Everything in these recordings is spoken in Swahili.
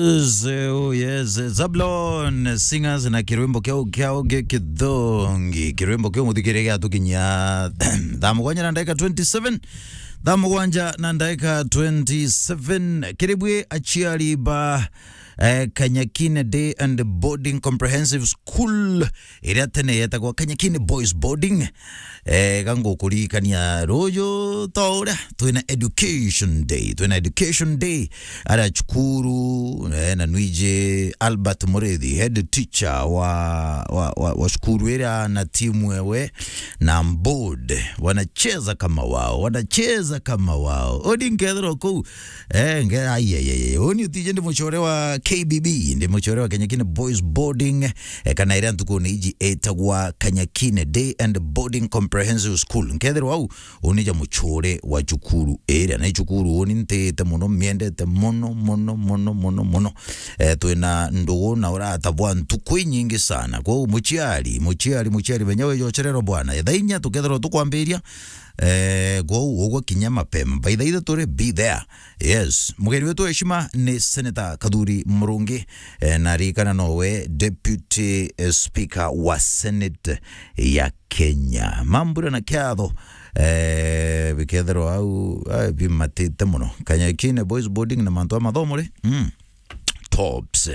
yes, Zablon singers na kirwimbo kyao kidhongi kirwimbo kyo muthikiria tukinya thamugwanja na ndaika 27 thamugwanja na ndaika 27 kiribwe achiari ba Kanyakine Day and Boarding Comprehensive School iria tene yetagwa Kanyakine Boys Boarding gango kurikania rojo taura twina Education Day ara chukuru na nwije Albert Morethi head teacher wa shukuru iria na timu wewe na board wanacheza kama wao odingedro ko ngera ayeye oni utije ndimuchore wa KBB ndi muchore wa Kanyakine Boys Boarding kana ira ntuko niji etagwa Kanyakine Day and Boarding Comprehensive School nkethero wau onija muchore wa chukuru area na chukuru oni ntete muno miendete mono twina ndugu na ora atabwa ntuko nyingi sana kwa muchiari benyawe yocherero bwana thainya tukethero tukwambiria go kinya mapema by the tore be there. Yes, mugeri wetu heshima ni Senator Kaduri Murungi na rikana nowe Deputy Speaker wa Senate ya Kenya mambura na kiadho bikethero au bimatete muno Kanyakine Boys Boarding na manto amadhomore tops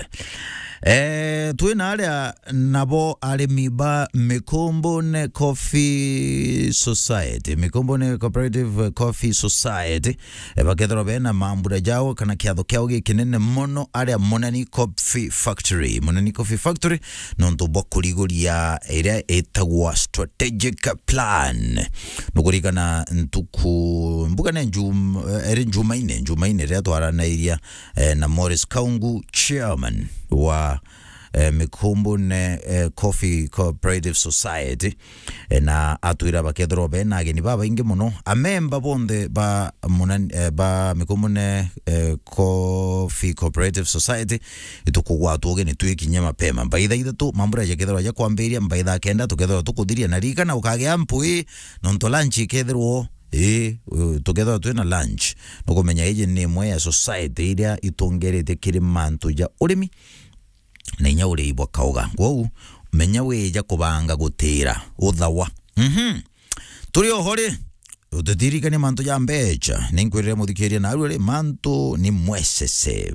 tuina alia nabo alimiba Mikombone Coffee Society Mikombone Cooperative Coffee Society bakethero bena mambura jao kana kiatho kyao gikinene mono alia Monani Coffee Factory nonto bokuligoria area etagwa strategic plan nukurikana ntuku mbugane njumaine ria twarana iria na Morris Kaungu chairman wa Mikombone Coffee Cooperative Society na atuira bakethro bena ageni baba inge muno amemba bonde ba Mikombone Coffee Cooperative Society itukugwa tugeni twikinya mapema mbaitha ithatu mambura ya kethro ya kwambiria mbaitha kenda tukethro tukuthiria na rika na ukage ampui nonto lunch kethro together twina lunch nukumenya ije ni mwe ya society iria itongerete kiri mantu ya urimi na inya uri ibwa kauga gwau menya weja kubanga gutira uthawa turi ohore utetirika ni manto ya mbecha ninkwirire muthikiria na arure manto ni mwesese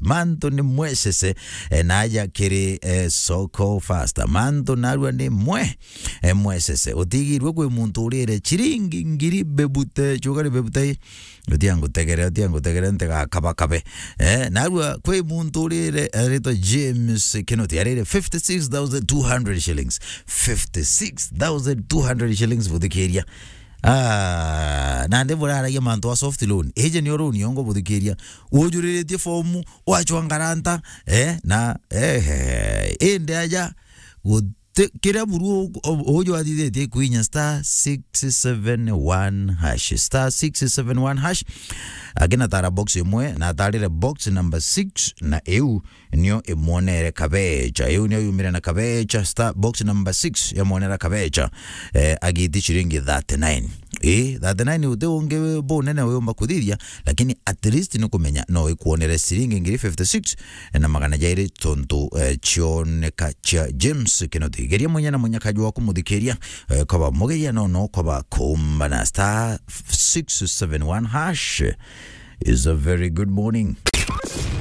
naja kiri soko faster manto narua ni mwesese utigirwe kwe muntu urire chiringi ngiri bebute chugari bebute utiangu tegere ntega kabakabe narua kwe muntu urire rito James Kinoti arire 56,200 shillings 56,200 shillings muthikiria nande burara ya manto wa soft loan eje ni oro ni ongo budhikiria ujuriretie formu wachwa ngaranta na ende aja kira buru ojo adidete kuinya star 671 hash agena tara box imwe na tarire box number 6 na eu nio emonere kabecha nio yumira na kabecha star box number 6 emonera kabecha agiti chiringi 39 39 ute onge bonene oyomba kuthiria lakini at least nukumenya no ikuonere siringi ngiri 56 na magana jairi tonto chioneka cha James Kinoti geria mwenye kajwa kumudhikiria kwa mugeria no kwa kumba na star 671 hash is a very good morning.